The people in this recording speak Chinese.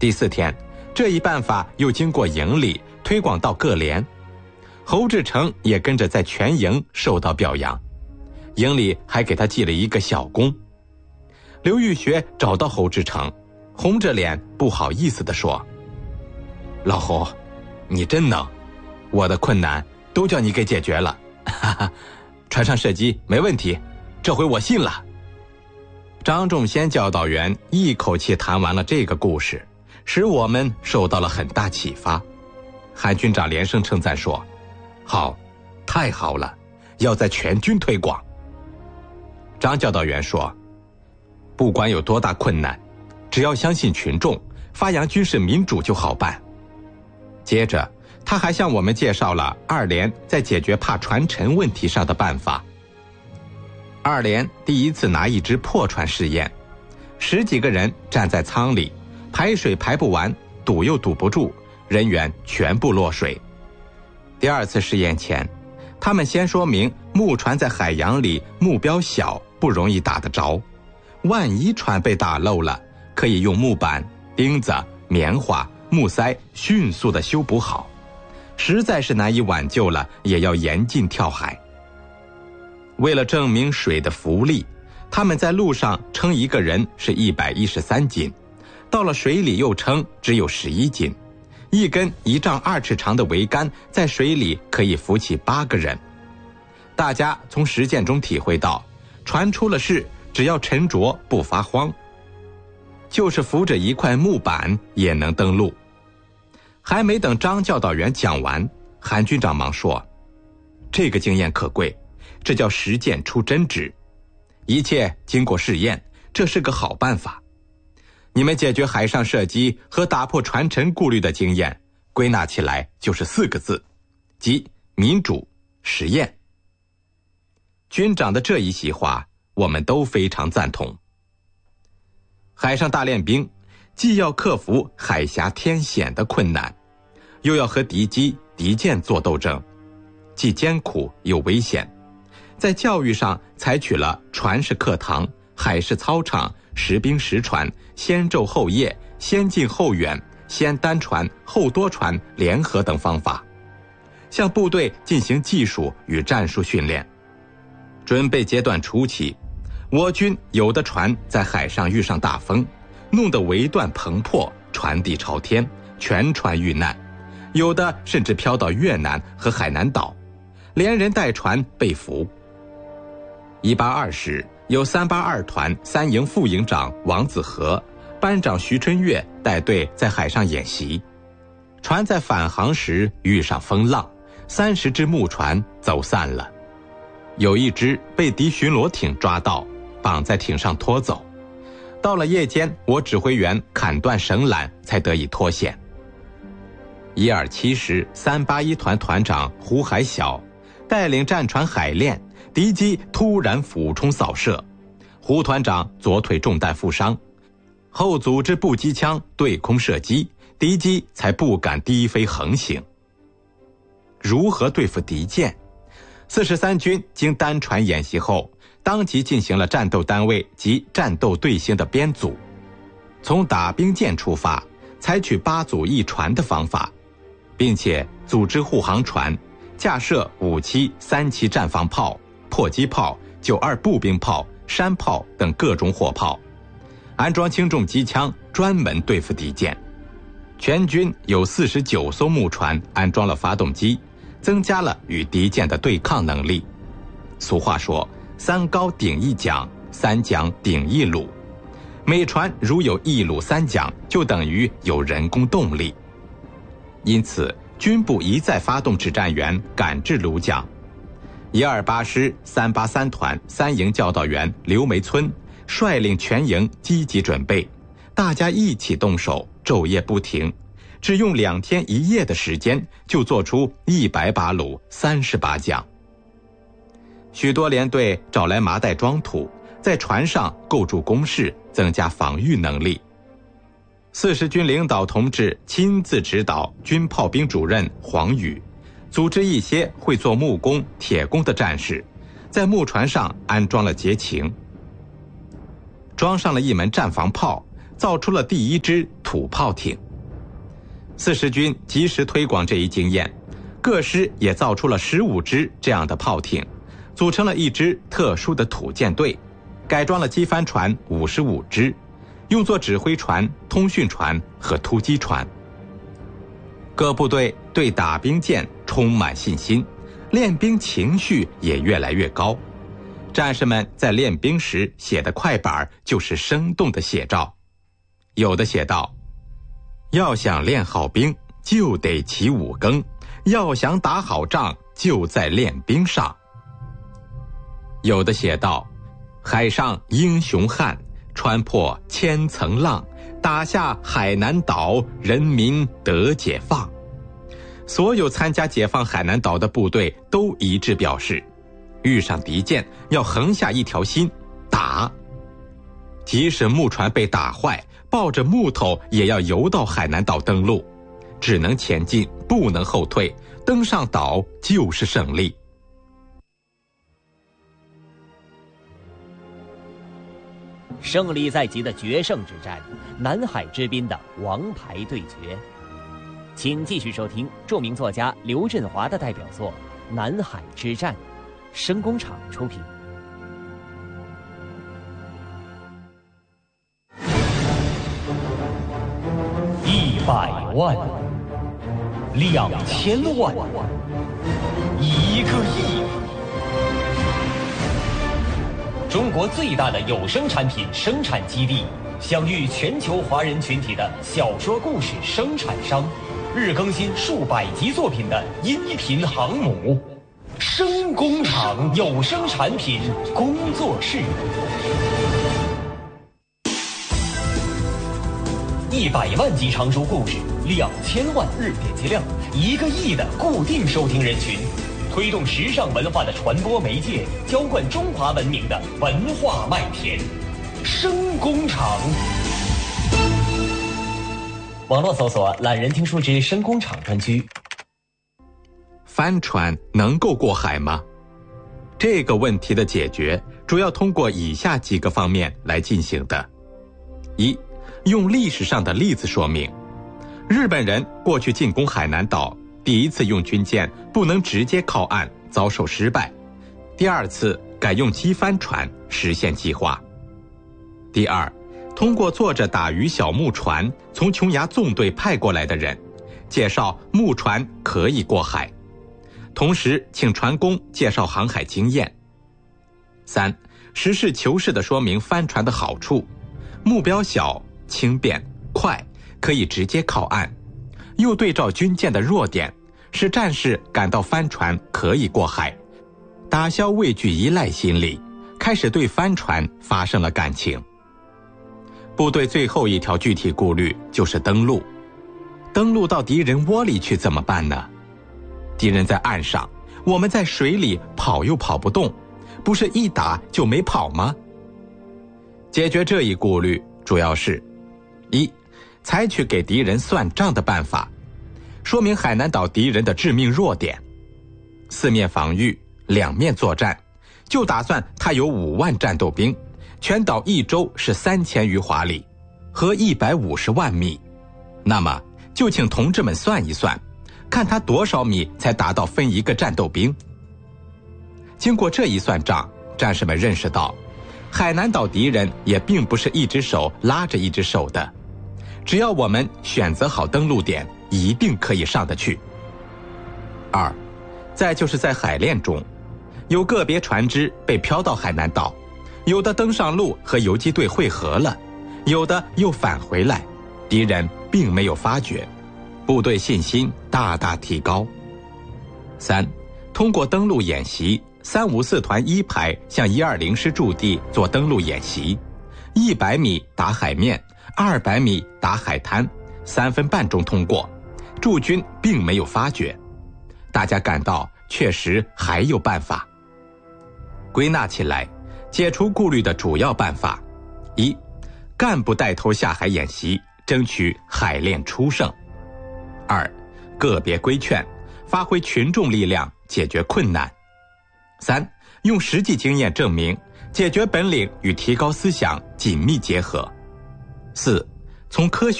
第4天，这一办法又经过营里推广到各连，侯志成也跟着在全营受到表扬，营里还给他记了一个小功。刘玉学找到侯志成，红着脸不好意思地说：“老侯，你真能，我的困难都叫你给解决了，哈哈，船上射击没问题，这回我信了。”张仲先教导员一口气谈完了这个故事，使我们受到了很大启发。韩军长连声称赞说：“好，太好了，要在全军推广。”张教导员说：“不管有多大困难，只要相信群众，发扬军事民主就好办。”接着他还向我们介绍了2连在解决怕船沉问题上的办法。2连第一次拿一只破船试验，10几个人站在舱里，排水排不完，堵又堵不住，人员全部落水。第2次试验前，他们先说明木船在海洋里目标小，不容易打得着，万一船被打漏了，可以用木板、钉子、棉花、木塞迅速地修补好，实在是难以挽救了，也要严禁跳海。为了证明水的浮力，他们在路上称一个人是113斤，到了水里又称只有11斤。一根1丈2尺长的桅杆在水里可以浮起8个人。大家从实践中体会到，船出了事，只要沉着不发慌，就是扶着一块木板也能登陆。还没等张教导员讲完，韩军长忙说：“这个经验可贵，这叫实践出真知，一切经过试验，这是个好办法。你们解决海上射击和打破船沉顾虑的经验，归纳起来就是4个字，即民主实验。”军长的这一席话，我们都非常赞同。海上大练兵既要克服海峡天险的困难，又要和敌机、敌舰作斗争，既艰苦又危险。在教育上采取了船是课堂、海是操场、实兵实传、先昼后夜、先近后远、先单船后多船联合等方法，向部队进行技术与战术训练。准备阶段初期，我军有的船在海上遇上大风，弄得桅断棚破，船底朝天，全船遇难，有的甚至飘到越南和海南岛，连人带船被俘。182时，有382团3营副营长王子和、班长徐春月带队在海上演习，船在返航时遇上风浪，30只木船走散了，有一只被敌巡逻艇抓到，绑在艇上拖走。到了夜间，我指挥员砍断绳缆，才得以脱险。127师381团团长胡海晓带领战船海练，敌机突然俯冲扫射，胡团长左腿中弹负伤，后组织步机枪对空射击，敌机才不敢低飞横行。如何对付敌舰？43军经单船演习后，当即进行了战斗单位及战斗队形的编组，从打兵舰出发，采取8组1船的方法，并且组织护航船，架设57、37战防炮、迫击炮、92步兵炮、山炮等各种火炮，安装轻重机枪，专门对付敌舰。全军有49艘木船安装了发动机，增加了与敌舰的对抗能力。俗话说，3高顶1桨，3桨顶1橹，每船如有1橹3桨，就等于有人工动力。因此军部一再发动指战员赶制橹桨。128师383团3营教导员刘梅村率领全营积极准备，大家一起动手，昼夜不停，只用2天1夜的时间就做出100把橹38桨。许多连队找来麻袋装土，在船上构筑工事，增加防御能力。40军领导同志亲自指导军炮兵主任黄宇，组织一些会做木工、铁工的战士，在木船上安装了节擎，装上了一门战防炮，造出了第一支土炮艇。四十军及时推广这一经验，各师也造出了15支这样的炮艇，组成了一支特殊的土舰队，改装了机帆船55只，用作指挥船、通讯船和突击船。各部队对打兵舰充满信心，练兵情绪也越来越高。战士们在练兵时写的快板就是生动的写照。有的写道：要想练好兵，就得起5更，要想打好仗，就在练兵上。有的写道：海上英雄汉，穿破千层浪，打下海南岛，人民得解放。所有参加解放海南岛的部队都一致表示，遇上敌舰要横下一条心，打。即使木船被打坏，抱着木头也要游到海南岛登陆，只能前进，不能后退，登上岛就是胜利。 胜利在即的决胜之战，南海之滨的王牌对决。请继续收听著名作家刘振华的代表作《南海之战》，声工厂出品。100万、2000万、1个亿。中国最大的有声产品生产基地，享誉全球华人群体的小说故事生产商，日更新数百集作品的音频航母，声工厂有声产品工作室。100万集长书故事，2000万日点击量，1个亿的固定收听人群，推动时尚文化的传播媒介，浇灌中华文明的文化麦田。声工厂。网络搜索懒人听书之声工厂专区。 帆船能够过海吗？这个问题的解决主要通过以下几个方面来进行的。一，用历史上的例子说明。日本人过去进攻海南岛，第一次用军舰不能直接靠岸，遭受失败，第二次改用机帆船实现计划。第二，通过坐着打鱼小木船从琼崖纵队派过来的人，介绍木船可以过海，同时请船工介绍航海经验。三，实事求是地说明帆船的好处，目标小、轻便、快，可以直接靠岸，又对照军舰的弱点，使战士感到帆船可以过海，打消畏惧依赖心理，开始对帆船发生了感情。部队最后一条具体顾虑就是登陆。登陆到敌人窝里去怎么办呢？敌人在岸上，我们在水里跑又跑不动，不是一打就没跑吗？解决这一顾虑主要是：一，采取给敌人算账的办法，说明海南岛敌人的致命弱点，四面防御，两面作战，就打算他有5万战斗兵，全岛一周是3000余华里，和150万米。那么就请同志们算一算，看他多少米才达到分一个战斗兵。经过这一算账，战士们认识到，海南岛敌人也并不是一只手拉着一只手的，只要我们选择好登陆点，一定可以上得去。二，再就是在海练中，有个别船只被漂到海南岛，有的登上路和游击队会合了，有的又返回来，敌人并没有发觉，部队信心大大提高。三，通过登陆演习，354团1排向120师驻地做登陆演习，100米打海面，200米打海滩，3分半钟通过，驻军并没有发觉，大家感到确实还有办法。归纳起来，解除顾虑的主要办法：一，干部带头下海演习，争取海练出胜；二，个别规劝，发挥群众力量解决困难；三，用实际经验证明解决本领与提高思想紧密结合；四，从科学